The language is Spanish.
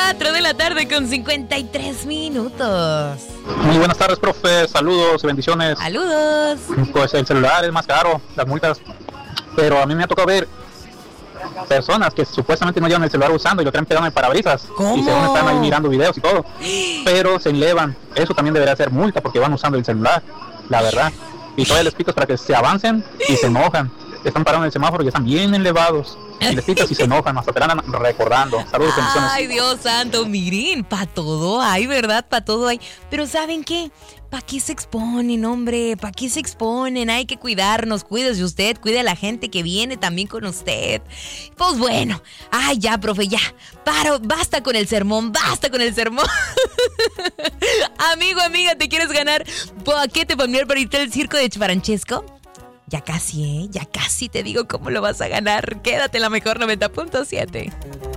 4 de la tarde con 53 minutos. Muy buenas tardes, profe. Saludos y bendiciones. Saludos. Pues el celular es más caro, las multas. Pero a mí me ha tocado ver personas que supuestamente no llevan el celular usando y lo traen pegado en el parabrisas. ¿Cómo? Y según están ahí mirando videos y todo. Pero se elevan. Eso también debería ser multa porque van usando el celular, la verdad. Y todavía les pitas para que se avancen y se enojan. Están parados en el semáforo y están bien elevados. Y les pitas y se enojan, hasta te van recordando. Saludos, bendiciones. Ay, Dios santo, miren, pa' todo hay, ¿verdad? Pa' todo hay. Pero ¿saben qué? ¿Para qué se exponen, hombre? ¿Para qué se exponen? Hay que cuidarnos. Cuídese usted, cuide a la gente que viene también con usted. Pues bueno. Ay, ya, profe, ya. Basta con el sermón, basta con el sermón. Amigo, amiga, ¿te quieres ganar paquete familiar para irte al circo de Francesco? Ya casi, ya casi te digo cómo lo vas a ganar. Quédate en la mejor 90.7.